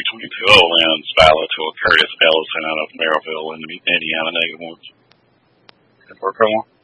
2022 Lens Valor to a Curtis Ellison out of Maryville, Indiana, -1. Work on one.